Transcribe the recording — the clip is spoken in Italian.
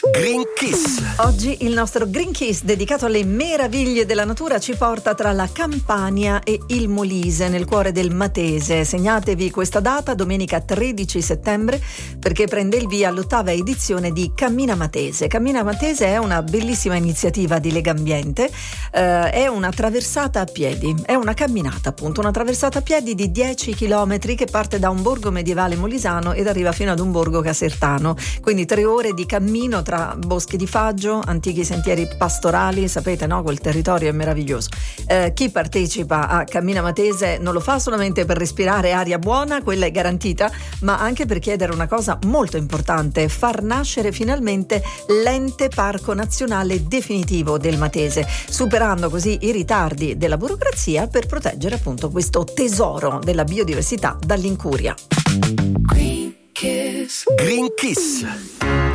Green Kiss. Oggi il nostro Green Kiss dedicato alle meraviglie della natura ci porta tra la Campania e il Molise, nel cuore del Matese. Segnatevi questa data, domenica 13 settembre, perché prende il via l'8ª edizione di Cammina Matese. Cammina Matese è una bellissima iniziativa di Legambiente, è una traversata a piedi, è una camminata appunto, una traversata a piedi di 10 chilometri che parte da un borgo medievale molisano ed arriva fino ad un borgo casertano, quindi 3 ore di cammino tra boschi di faggio, antichi sentieri pastorali, sapete, no? Quel territorio è meraviglioso. Chi partecipa a Cammina Matese non lo fa solamente per respirare aria buona, quella è garantita, ma anche per chiedere una cosa molto importante: far nascere finalmente l'ente parco nazionale definitivo del Matese, superando così i ritardi della burocrazia per proteggere appunto questo tesoro della biodiversità dall'incuria. Green Kiss.